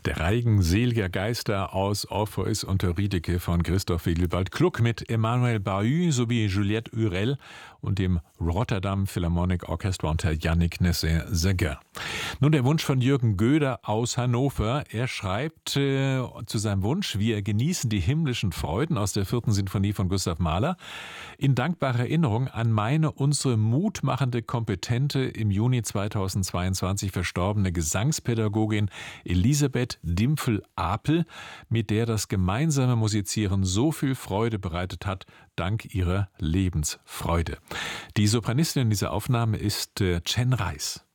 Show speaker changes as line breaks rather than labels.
Der Reigen seliger Geister aus Orpheus und Eurydike von Christoph Willibald Gluck mit Emmanuel Bahut sowie Juliette Hurel und dem Rotterdam Philharmonic Orchestra unter Yannick Nézet-Séguin. Nun der Wunsch von Jürgen Göder aus Hannover. Er schreibt zu seinem Wunsch: Wir genießen die himmlischen Freuden aus der 4. Sinfonie von Gustav Mahler in dankbarer Erinnerung an unsere mutmachende, kompetente, im Juni 2022 verstorbene Gesangspädagogin Elisabeth Dimpfel-Apel, mit der das gemeinsame Musizieren so viel Freude bereitet hat, dank ihrer Lebensfreude. Die Sopranistin in dieser Aufnahme ist Chen Reis.